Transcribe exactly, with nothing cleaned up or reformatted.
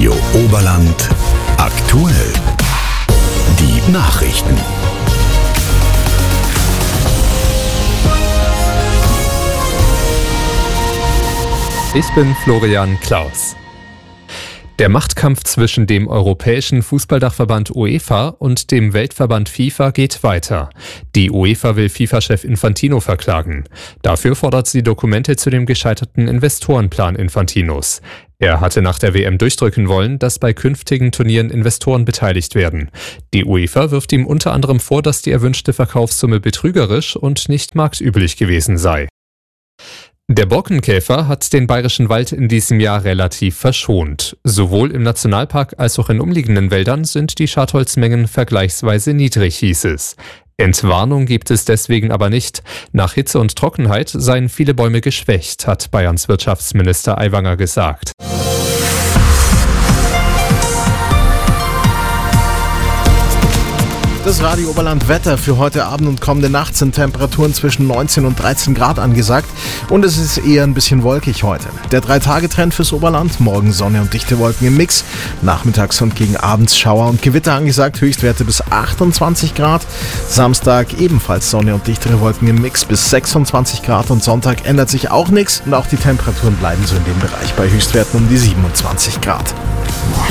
Radio Oberland aktuell. Die Nachrichten. Ich bin Florian Klaus. Der Machtkampf zwischen dem Europäischen Fußballdachverband UEFA und dem Weltverband FIFA geht weiter. Die UEFA will FIFA-Chef Infantino verklagen. Dafür fordert sie Dokumente zu dem gescheiterten Investorenplan Infantinos. Er hatte nach der W M durchdrücken wollen, dass bei künftigen Turnieren Investoren beteiligt werden. Die UEFA wirft ihm unter anderem vor, dass die erwünschte Verkaufssumme betrügerisch und nicht marktüblich gewesen sei. Der Borkenkäfer hat den bayerischen Wald in diesem Jahr relativ verschont. Sowohl im Nationalpark als auch in umliegenden Wäldern sind die Schadholzmengen vergleichsweise niedrig, hieß es. Entwarnung gibt es deswegen aber nicht. Nach Hitze und Trockenheit seien viele Bäume geschwächt, hat Bayerns Wirtschaftsminister Aiwanger gesagt. Das Radio Oberland Wetter für heute Abend und kommende Nacht sind Temperaturen zwischen neunzehn und dreizehn Grad angesagt und es ist eher ein bisschen wolkig heute. Der drei-Tage-Trend fürs Oberland, morgen Sonne und dichte Wolken im Mix, nachmittags und gegen abends Schauer und Gewitter angesagt, Höchstwerte bis achtundzwanzig Grad, Samstag ebenfalls Sonne und dichtere Wolken im Mix bis sechsundzwanzig Grad und Sonntag ändert sich auch nichts und auch die Temperaturen bleiben so in dem Bereich bei Höchstwerten um die siebenundzwanzig Grad.